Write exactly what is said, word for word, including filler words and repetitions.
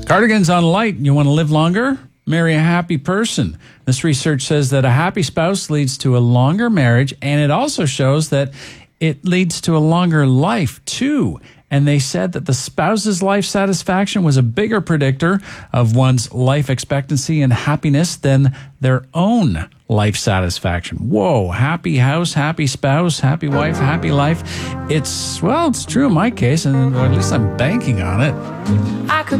Cardigans on light. You want to live longer? Marry a happy person. This research says that a happy spouse leads to a longer marriage, and it also shows that it leads to a longer life, too. And they said that the spouse's life satisfaction was a bigger predictor of one's life expectancy and happiness than their own life satisfaction. Whoa, happy house, happy spouse, happy wife, happy life. It's, well, it's true in my case, and or at least I'm banking on it. I could